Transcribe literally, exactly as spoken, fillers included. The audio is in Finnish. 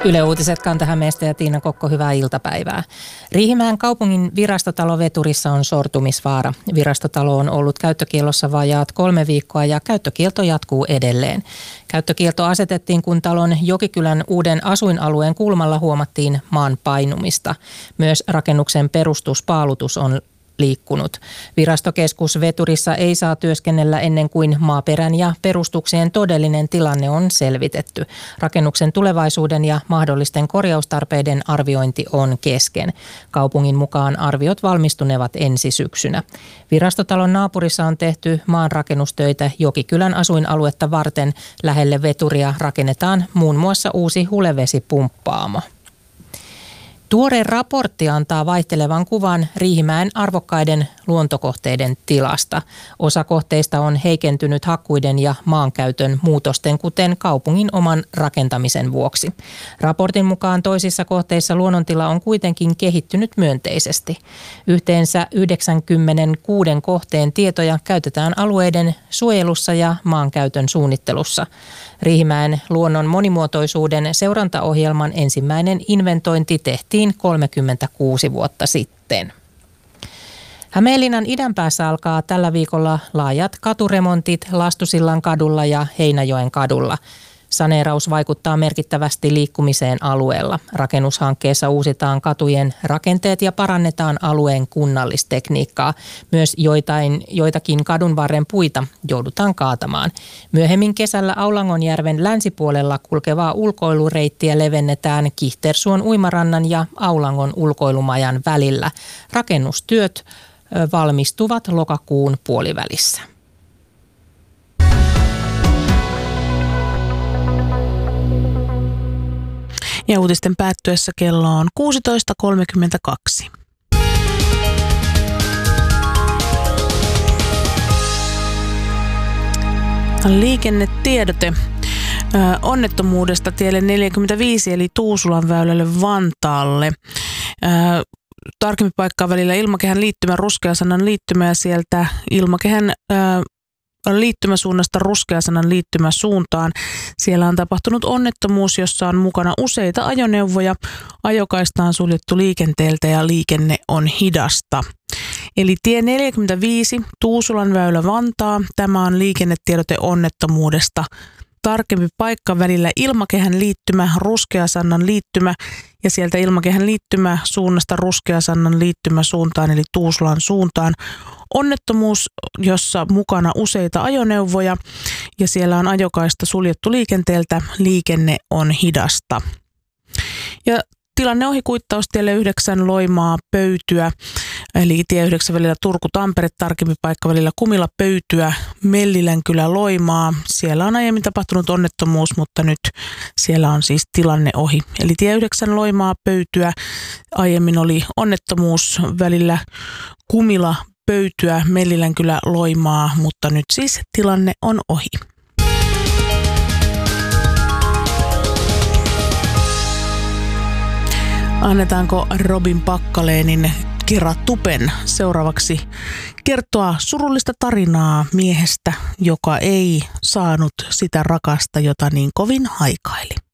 Yle Uutiset Kanta-Hämeestä ja Tiina Kokko, hyvää iltapäivää. Riihimäen kaupungin virastotalo Veturissa on sortumisvaara. Virastotalo on ollut käyttökiellossa vajaat kolme viikkoa ja käyttökielto jatkuu edelleen. Käyttökielto asetettiin, kun talon Jokikylän uuden asuinalueen kulmalla huomattiin maan painumista. Myös rakennuksen perustuspaalutus on liikkunut. Virastokeskus Veturissa ei saa työskennellä ennen kuin maaperän ja perustuksien todellinen tilanne on selvitetty. Rakennuksen tulevaisuuden ja mahdollisten korjaustarpeiden arviointi on kesken. Kaupungin mukaan arviot valmistunevat ensi syksynä. Virastotalon naapurissa on tehty maanrakennustöitä Jokikylän asuinaluetta varten. Lähelle Veturia rakennetaan muun muassa uusi hulevesipumppaamo. Tuore raportti antaa vaihtelevan kuvan Riihimäen arvokkaiden luontokohteiden tilasta. Osa kohteista on heikentynyt hakkuiden ja maankäytön muutosten, kuten kaupungin oman rakentamisen vuoksi. Raportin mukaan toisissa kohteissa luonnontila on kuitenkin kehittynyt myönteisesti. Yhteensä yhdeksänkymmentäkuusi kohteen tietoja käytetään alueiden suojelussa ja maankäytön suunnittelussa. Riihimäen luonnon monimuotoisuuden seurantaohjelman ensimmäinen inventointi tehtiin kolmekymmentäkuusi vuotta sitten. Hämeenlinnan idänpäässä alkaa tällä viikolla laajat katuremontit Lastusillan kadulla ja Heinäjoen kadulla. Saneeraus vaikuttaa merkittävästi liikkumiseen alueella. Rakennushankkeessa uusitaan katujen rakenteet ja parannetaan alueen kunnallistekniikkaa. Myös joitain, joitakin kadunvarren puita joudutaan kaatamaan. Myöhemmin kesällä Aulangonjärven länsipuolella kulkevaa ulkoilureittiä levennetään Kihtersuon uimarannan ja Aulangon ulkoilumajan välillä. Rakennustyöt valmistuvat lokakuun puolivälissä. Ja uutisten päättyessä kello on kuusitoista kolmekymmentäkaksi. Liikennetiedote onnettomuudesta tielle neljäkymmentäviisi eli Tuusulan väylälle Vantaalle. Tarkempi paikkaa välillä Ilmakehän liittymä, Ruskeasannan liittymä ja sieltä Ilmakehän liittymäsuunnasta Ruskeasannan liittymäsuuntaan. Siellä on tapahtunut onnettomuus, jossa on mukana useita ajoneuvoja. Ajokaista on suljettu liikenteeltä ja liikenne on hidasta. Eli tie neljäkymmentäviisi, Tuusulan väylä Vantaa. Tämä on liikennetiedote onnettomuudesta. Tarkempi paikka välillä Ilmakehän liittymä, Ruskeasannan liittymä ja sieltä Ilmakehän liittymä suunnasta Ruskeasannan liittymä suuntaan eli Tuusulan suuntaan. Onnettomuus, jossa mukana useita ajoneuvoja ja siellä on ajokaista suljettu liikenteeltä, liikenne on hidasta. Ja tilanne ohikuittaustielle yhdeksän Loimaa Pöytyä, eli tie yhdeksän välillä Turku-Tampere, tarkempi paikka välillä Kumila Pöytyä, Mellilänkylä Loimaa. Siellä on aiemmin tapahtunut onnettomuus, mutta nyt siellä on siis tilanne ohi. Eli tie yhdeksän Loimaa Pöytyä, aiemmin oli onnettomuus välillä Kumila Pöytyä, Mellilänkylä Loimaa, mutta nyt siis tilanne on ohi. Annetaanko Robin Packalénin Kera Tupen seuraavaksi kertoa surullista tarinaa miehestä, joka ei saanut sitä rakasta, jota niin kovin haikaili.